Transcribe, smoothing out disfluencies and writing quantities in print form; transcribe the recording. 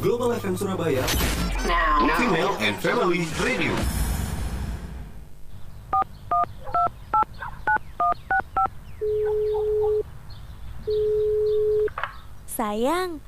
Global FM Surabaya, Female and Family Radio. Sayang,